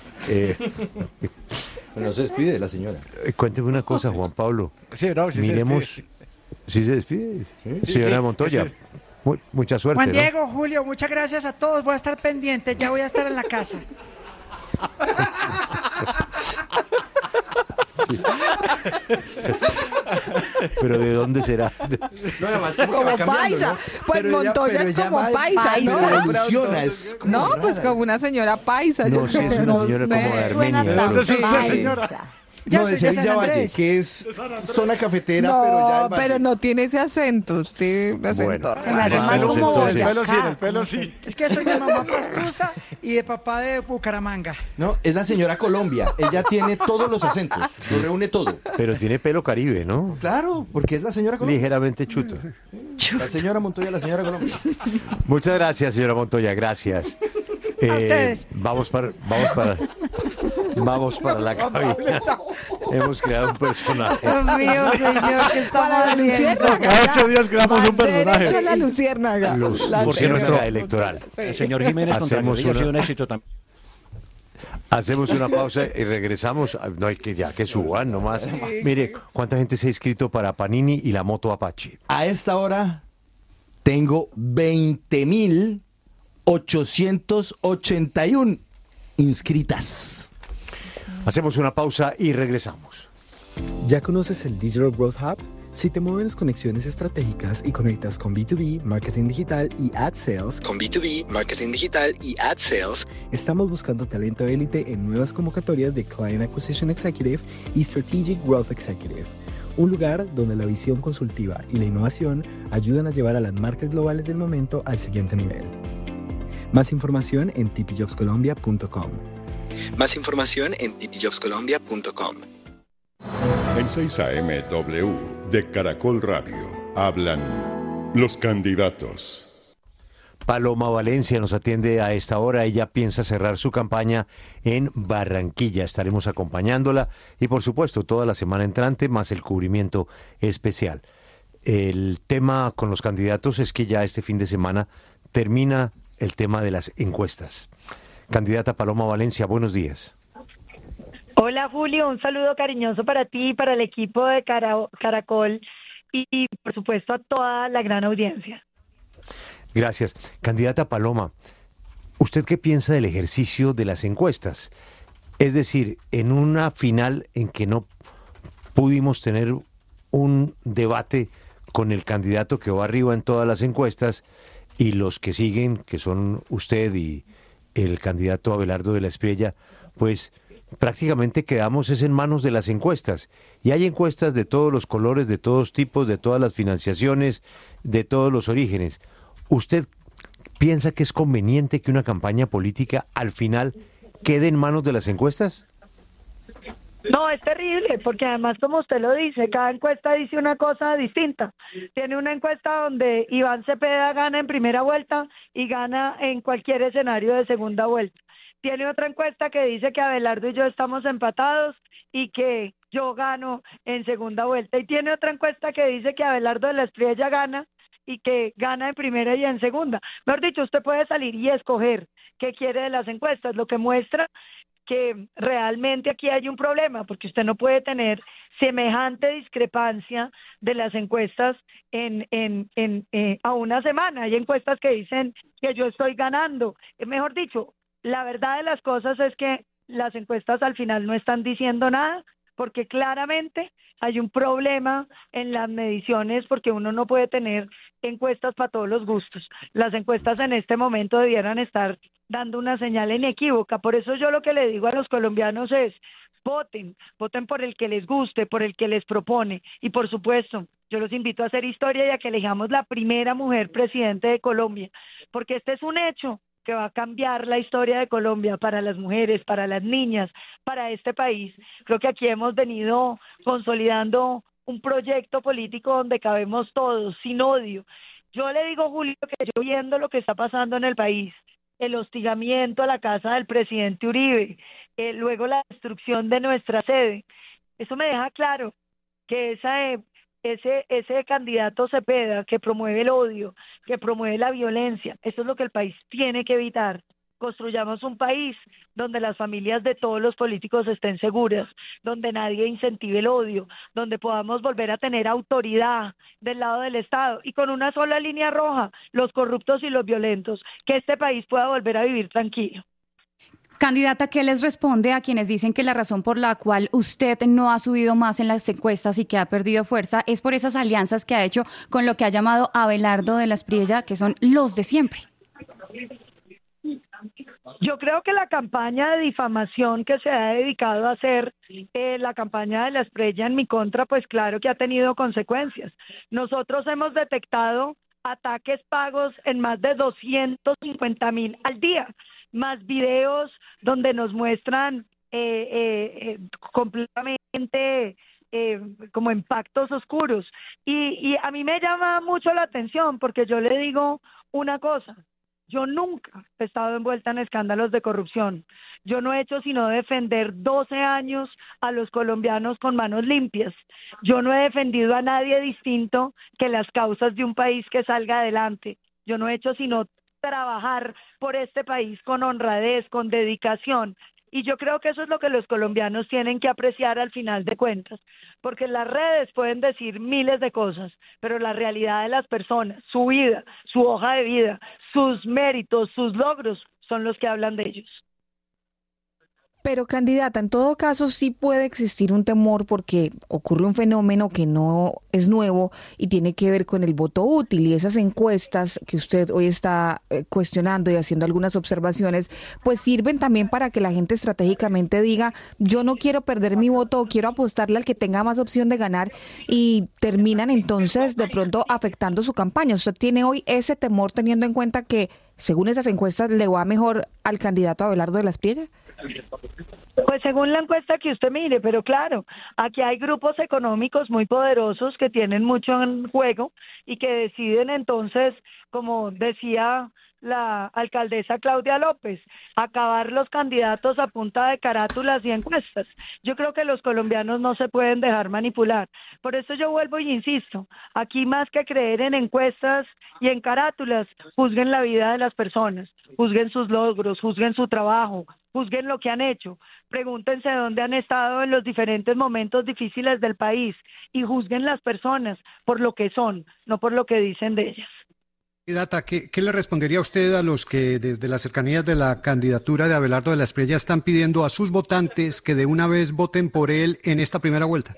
No se despide la señora. Cuénteme una cosa, Juan Pablo. Miremos. ¿Sí se despide? Señora Montoya. Mucha suerte. Juan Diego, Julio, muchas gracias a todos. Voy a estar pendiente, ya voy a estar en la casa. Pero ¿de dónde será? No, además, como paisa. ¿No? Pues pero Montoya es como paisa, ¿no? No, pues como una señora paisa. No, sí, es una señora como de Armenia. ¿De dónde es usted, señora? No, de Sevilla Valle, que es zona cafetera, no, pero ya el pero no tiene ese acento, usted acento. Se me hace más como el pelo sí. Es que soy de mamá pastusa y de papá de Bucaramanga. No, es la señora Colombia, ella tiene todos los acentos, lo reúne todo. Pero tiene pelo caribe, ¿no? Claro, porque es la señora Colombia. Ligeramente chuto. La señora Montoya, la señora Colombia. Muchas gracias, señora Montoya, gracias. A ustedes. Vamos para la cabina. Hemos creado un personaje. Dios mío, señor, ¿qué estamos Para la haciendo? luciérnaga. Cada 8 días creamos un personaje. Derecho a la luciérnaga. Porque nuestra electoral. El señor Jiménez contra Hacemos Guerrilla ha sido un una- éxito también. Hacemos una pausa y regresamos. No hay que ya que suban nomás. Mire, ¿cuánta gente se ha inscrito para Panini y la moto Apache? A esta hora tengo 20.881 inscritas. Hacemos una pausa y regresamos. ¿Ya conoces el Digital Growth Hub? Si te mueves conexiones estratégicas y conectas con B2B, marketing digital y ad sales, estamos buscando talento élite en nuevas convocatorias de Client Acquisition Executive y Strategic Growth Executive. Un lugar donde la visión consultiva y la innovación ayudan a llevar a las marcas globales del momento al siguiente nivel. Más información en tpjobscolombia.com. En 6 AM W de Caracol Radio hablan los candidatos. Paloma Valencia nos atiende a esta hora. Ella piensa cerrar su campaña en Barranquilla. Estaremos acompañándola y, por supuesto, toda la semana entrante, más el cubrimiento especial. El tema con los candidatos es que ya este fin de semana termina el tema de las encuestas. Candidata Paloma Valencia, buenos días. Hola Julio, un saludo cariñoso para ti, para el equipo de Caracol y por supuesto a toda la gran audiencia. Gracias. Candidata Paloma, ¿usted qué piensa del ejercicio de las encuestas? Es decir, en una final en que no pudimos tener un debate con el candidato que va arriba en todas las encuestas y los que siguen, que son usted y el candidato Abelardo de la Espriella, pues prácticamente quedamos en manos de las encuestas. Y hay encuestas de todos los colores, de todos tipos, de todas las financiaciones, de todos los orígenes. ¿Usted piensa que es conveniente que una campaña política al final quede en manos de las encuestas? No, es terrible, porque además, como usted lo dice, cada encuesta dice una cosa distinta. Tiene una encuesta donde Iván Cepeda gana en primera vuelta y gana en cualquier escenario de segunda vuelta. Tiene otra encuesta que dice que Abelardo y yo estamos empatados y que yo gano en segunda vuelta. Y tiene otra encuesta que dice que Abelardo de la Espriella gana y que gana en primera y en segunda. Mejor dicho, usted puede salir y escoger qué quiere de las encuestas, lo que muestra que realmente aquí hay un problema, porque usted no puede tener semejante discrepancia de las encuestas a una semana. Hay encuestas que dicen que yo estoy ganando. Mejor dicho, la verdad de las cosas es que las encuestas al final no están diciendo nada, porque claramente hay un problema en las mediciones, porque uno no puede tener encuestas para todos los gustos. Las encuestas en este momento debieran estar dando una señal inequívoca. Por eso yo lo que le digo a los colombianos es: voten por el que les guste, por el que les propone. Y por supuesto, yo los invito a hacer historia y a que elijamos la primera mujer presidente de Colombia, porque este es un hecho que va a cambiar la historia de Colombia para las mujeres, para las niñas, para este país. Creo que aquí hemos venido consolidando un proyecto político donde cabemos todos, sin odio. Yo le digo, Julio, que yo viendo lo que está pasando en el país, el hostigamiento a la casa del presidente Uribe, luego la destrucción de nuestra sede, eso me deja claro que ese candidato Cepeda que promueve el odio, que promueve la violencia, eso es lo que el país tiene que evitar. Construyamos un país donde las familias de todos los políticos estén seguras, donde nadie incentive el odio, donde podamos volver a tener autoridad del lado del Estado y con una sola línea roja, los corruptos y los violentos, que este país pueda volver a vivir tranquilo. Candidata, ¿qué les responde a quienes dicen que la razón por la cual usted no ha subido más en las encuestas y que ha perdido fuerza es por esas alianzas que ha hecho con lo que ha llamado Abelardo de la Espriella, que son los de siempre? Yo creo que la campaña de difamación que se ha dedicado a hacer la campaña de la Espriella en mi contra, pues claro que ha tenido consecuencias. Nosotros hemos detectado ataques pagos en más de 250,000 al día, más videos donde nos muestran completamente como en pactos oscuros. Y a mí me llama mucho la atención porque yo le digo una cosa. Yo nunca he estado envuelta en escándalos de corrupción. Yo no he hecho sino defender 12 años a los colombianos con manos limpias. Yo no he defendido a nadie distinto que las causas de un país que salga adelante. Yo no he hecho sino trabajar por este país con honradez, con dedicación. Y yo creo que eso es lo que los colombianos tienen que apreciar al final de cuentas, porque las redes pueden decir miles de cosas, pero la realidad de las personas, su vida, su hoja de vida, sus méritos, sus logros, son los que hablan de ellos. Pero candidata, en todo caso sí puede existir un temor porque ocurre un fenómeno que no es nuevo y tiene que ver con el voto útil, y esas encuestas que usted hoy está cuestionando y haciendo algunas observaciones, pues sirven también para que la gente estratégicamente diga: yo no quiero perder mi voto, quiero apostarle al que tenga más opción de ganar, y terminan entonces de pronto afectando su campaña. ¿Usted tiene hoy ese temor teniendo en cuenta que, según esas encuestas, le va mejor al candidato Abelardo de la Espriella? Pues según la encuesta que usted mire, pero claro, aquí hay grupos económicos muy poderosos que tienen mucho en juego y que deciden entonces, como decía la alcaldesa Claudia López, acabar los candidatos a punta de carátulas y encuestas. Yo creo que los colombianos no se pueden dejar manipular. Por eso yo vuelvo y insisto, aquí más que creer en encuestas y en carátulas, juzguen la vida de las personas, juzguen sus logros, juzguen su trabajo, juzguen lo que han hecho, pregúntense dónde han estado en los diferentes momentos difíciles del país y juzguen las personas por lo que son, no por lo que dicen de ellas. Candidata, ¿qué le respondería usted a los que desde las cercanías de la candidatura de Abelardo de la Espriella están pidiendo a sus votantes que de una vez voten por él en esta primera vuelta?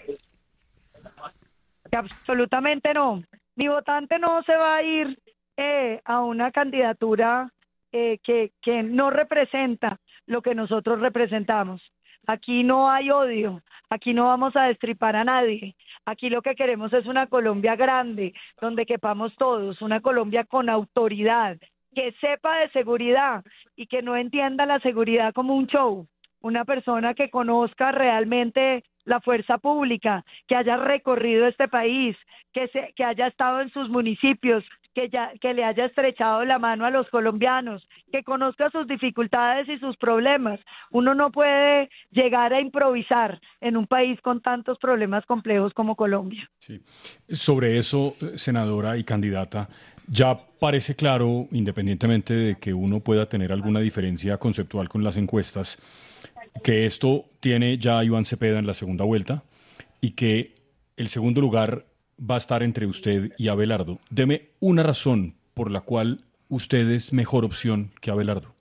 Absolutamente no. Mi votante no se va a ir a una candidatura que no representa lo que nosotros representamos. Aquí no hay odio, aquí no vamos a destripar a nadie. Aquí lo que queremos es una Colombia grande, donde quepamos todos, una Colombia con autoridad, que sepa de seguridad y que no entienda la seguridad como un show. Una persona que conozca realmente la fuerza pública, que haya recorrido este país, que haya estado en sus municipios, que le haya estrechado la mano a los colombianos, que conozca sus dificultades y sus problemas. Uno no puede llegar a improvisar en un país con tantos problemas complejos como Colombia. Sí. Sobre eso, senadora y candidata, ya parece claro, independientemente de que uno pueda tener alguna diferencia conceptual con las encuestas, que esto tiene ya a Iván Cepeda en la segunda vuelta y que el segundo lugar va a estar entre usted y Abelardo. Deme una razón por la cual usted es mejor opción que Abelardo.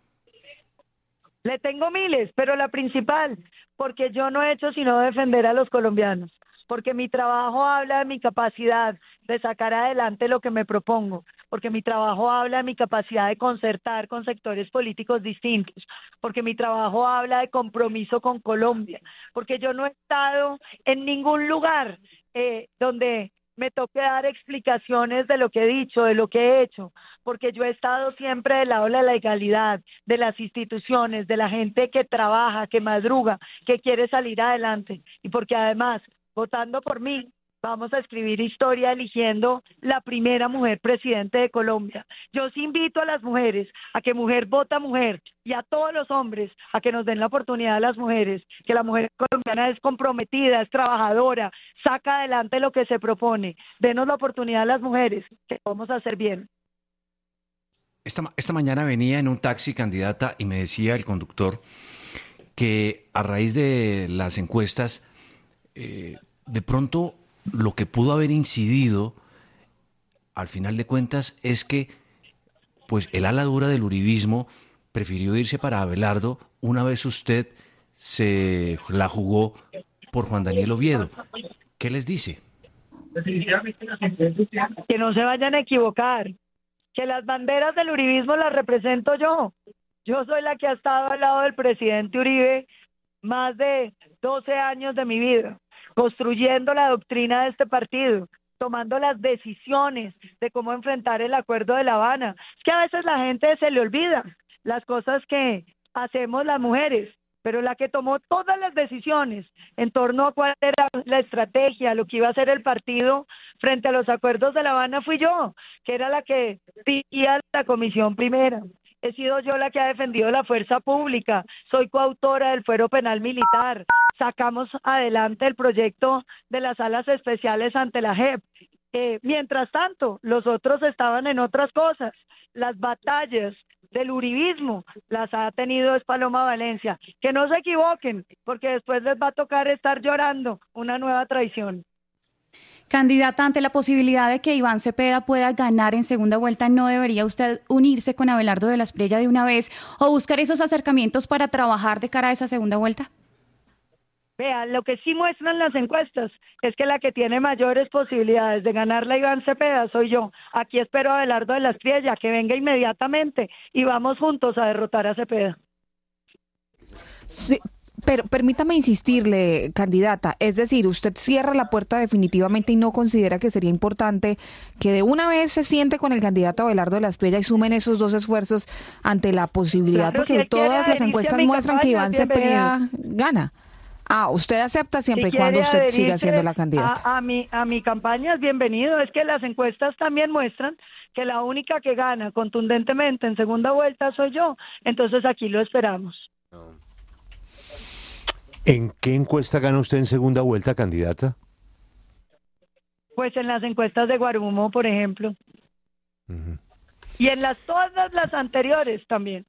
Le tengo miles, pero la principal, porque yo no he hecho sino defender a los colombianos, porque mi trabajo habla de mi capacidad de sacar adelante lo que me propongo, porque mi trabajo habla de mi capacidad de concertar con sectores políticos distintos, porque mi trabajo habla de compromiso con Colombia, porque yo no he estado en ningún lugar donde me toque dar explicaciones de lo que he dicho, de lo que he hecho, porque yo he estado siempre del lado de la legalidad, de las instituciones, de la gente que trabaja, que madruga, que quiere salir adelante, y porque además, votando por mí, vamos a escribir historia eligiendo la primera mujer presidente de Colombia. Yo sí invito a las mujeres a que mujer vota mujer y a todos los hombres a que nos den la oportunidad a las mujeres, que la mujer colombiana es comprometida, es trabajadora, saca adelante lo que se propone. Denos la oportunidad a las mujeres, que vamos a hacer bien. Esta mañana venía en un taxi, candidata, y me decía el conductor que a raíz de las encuestas, de pronto lo que pudo haber incidido, al final de cuentas, es que pues el ala dura del uribismo prefirió irse para Abelardo una vez usted se la jugó por Juan Daniel Oviedo. ¿Qué les dice? Que no se vayan a equivocar, que las banderas del uribismo las represento yo. Yo soy la que ha estado al lado del presidente Uribe más de 12 años de mi vida, construyendo la doctrina de este partido, tomando las decisiones de cómo enfrentar el acuerdo de La Habana. Es que a veces la gente se le olvida las cosas que hacemos las mujeres, pero la que tomó todas las decisiones en torno a cuál era la estrategia, lo que iba a ser el partido frente a los acuerdos de La Habana fui yo, que era la que dirigía la comisión primera. He sido yo la que ha defendido la fuerza pública, soy coautora del fuero penal militar, sacamos adelante el proyecto de las salas especiales ante la JEP. Mientras tanto, los otros estaban en otras cosas. Las batallas del uribismo las ha tenido es Paloma Valencia. Que no se equivoquen, porque después les va a tocar estar llorando una nueva traición. Candidata, ante la posibilidad de que Iván Cepeda pueda ganar en segunda vuelta, ¿no debería usted unirse con Abelardo de la Espriella de una vez o buscar esos acercamientos para trabajar de cara a esa segunda vuelta? Vea, lo que sí muestran las encuestas es que la que tiene mayores posibilidades de ganarla a Iván Cepeda soy yo. Aquí espero a Abelardo de la Espriella que venga inmediatamente y vamos juntos a derrotar a Cepeda. Sí, pero permítame insistirle, candidata, es decir, usted cierra la puerta definitivamente y no considera que sería importante que de una vez se siente con el candidato Abelardo de la Espriella y sumen esos dos esfuerzos ante la posibilidad, Claro, porque si todas las encuestas muestran que Iván Cepeda bienvenido. Gana. Usted acepta siempre y Si cuando quiere usted siga adherirse siendo la candidata. a mi campaña es bienvenido. Es que las encuestas también muestran que la única que gana contundentemente en segunda vuelta soy yo. Entonces aquí lo esperamos. ¿En qué encuesta gana usted en segunda vuelta, candidata? Pues en las encuestas de Guarumo, por ejemplo. Y en todas las anteriores también.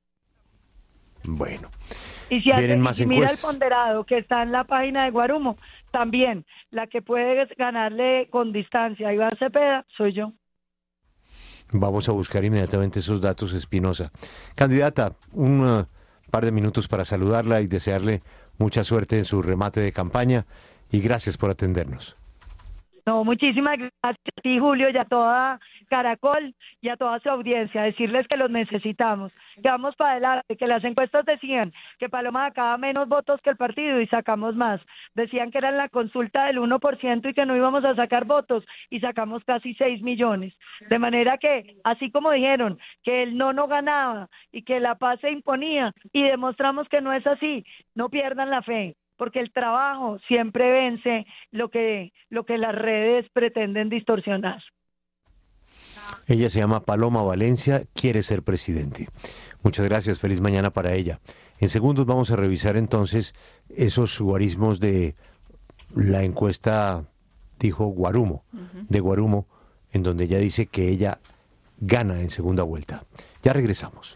Bueno. Y si Vienen más mira el encuestas. ponderado que está en la página de Guarumo, también la que puede ganarle con distancia a Iván Cepeda soy yo. Vamos a buscar inmediatamente esos datos, Espinosa. Candidata, un par de minutos para saludarla y desearle mucha suerte en su remate de campaña y gracias por atendernos. No, muchísimas gracias a ti, Julio, y a toda Caracol y a toda su audiencia. Decirles que los necesitamos, que vamos para adelante, que las encuestas decían que Paloma sacaba menos votos que el partido y sacamos más. Decían que era en la consulta del 1% y que no íbamos a sacar votos y sacamos casi 6 millones. De manera que, así como dijeron que el no ganaba y que la paz se imponía y demostramos que no es así, no pierdan la fe, porque el trabajo siempre vence lo que las redes pretenden distorsionar. Ella se llama Paloma Valencia, quiere ser presidente. Muchas gracias, feliz mañana para ella. En segundos vamos a revisar entonces esos guarismos de la encuesta, dijo Guarumo, de Guarumo, en donde ella dice que ella gana en segunda vuelta. Ya regresamos.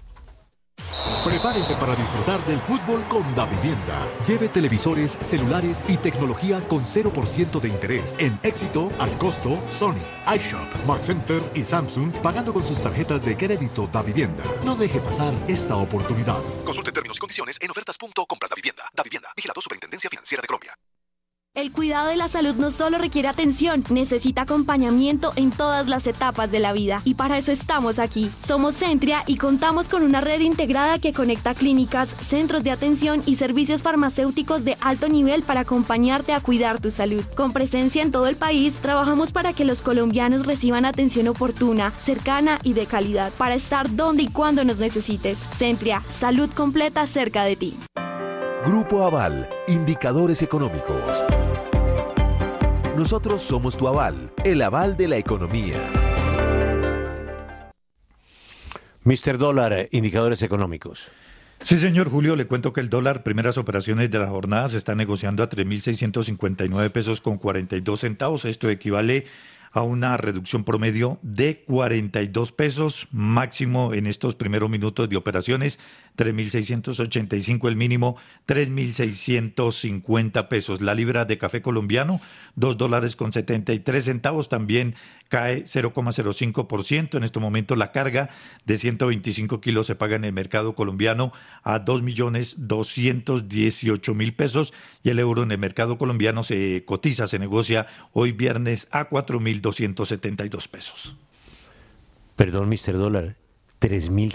Prepárese para disfrutar del fútbol con Davivienda. Lleve televisores, celulares y tecnología con 0% de interés. En Éxito, al costo, Sony, iShop, Mark Center y Samsung, pagando con sus tarjetas de crédito Davivienda. No deje pasar esta oportunidad. Consulte términos y condiciones en ofertas.compras Davivienda. Davivienda, vigilado Superintendencia Financiera de Colombia. El cuidado de la salud no solo requiere atención, necesita acompañamiento en todas las etapas de la vida. Y para eso estamos aquí. Somos Centria y contamos con una red integrada que conecta clínicas, centros de atención y servicios farmacéuticos de alto nivel para acompañarte a cuidar tu salud. Con presencia en todo el país, trabajamos para que los colombianos reciban atención oportuna, cercana y de calidad, para estar donde y cuando nos necesites. Centria, salud completa cerca de ti. Grupo Aval, indicadores económicos. Nosotros somos tu aval, el aval de la economía. Mr. Dólar, indicadores económicos. Sí, señor Julio, le cuento que el dólar, primeras operaciones de la jornada, se está negociando a 3.659 pesos con 42 centavos. Esto equivale a una reducción promedio de 42 pesos, máximo en estos primeros minutos de operaciones, 3.685 el mínimo, 3.650 pesos. La libra de café colombiano, $2.73, también cae 0,05%. En este momento la carga de 125 kilos se paga en el mercado colombiano a 2.218.000 pesos y el euro en el mercado colombiano se cotiza, se negocia hoy viernes a 4.272 pesos. Perdón, Mr. Dólar,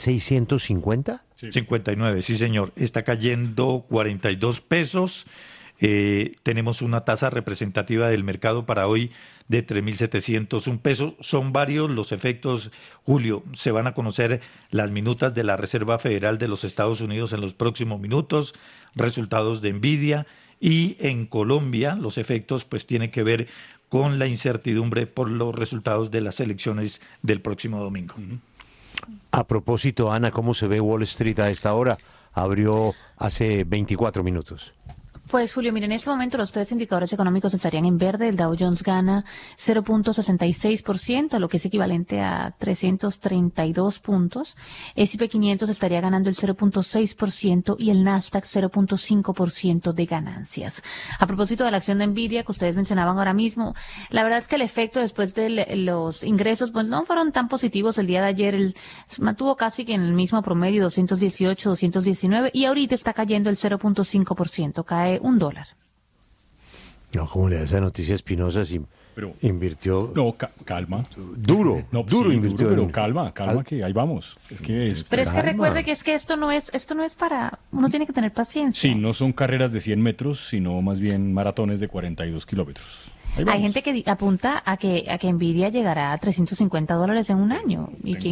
¿3.650? Sí. 59, sí señor. Está cayendo 42 pesos. Tenemos una tasa representativa del mercado para hoy de 3.701 pesos. Son varios los efectos, Julio. Se van a conocer las minutas de la Reserva Federal de los Estados Unidos en los próximos minutos, resultados de Nvidia, y en Colombia los efectos pues tienen que ver con la incertidumbre por los resultados de las elecciones del próximo domingo. A propósito, Ana, ¿cómo se ve Wall Street a esta hora? Abrió hace 24 minutos. Pues Julio, mire, en este momento los tres indicadores económicos estarían en verde. El Dow Jones gana 0.66%, lo que es equivalente a 332 puntos. S&P 500 estaría ganando el 0.6% y el Nasdaq 0.5% de ganancias. A propósito de la acción de Nvidia que ustedes mencionaban ahora mismo, la verdad es que el efecto después de los ingresos pues no fueron tan positivos el día de ayer. Mantuvo casi que en el mismo promedio, 218, 219, y ahorita está cayendo el 0.5%, cae $1. No, como le da esa noticia Espinosa, si invirtió... No, calma. Duro, no, duro sí, invirtió. Duro, pero calma, que ahí vamos. Pero es que recuerde que esto no es para... Uno tiene que tener paciencia. Sí, no son carreras de 100 metros, sino más bien maratones de 42 kilómetros. Hay gente que apunta a que Nvidia llegará a $350 en un año. Y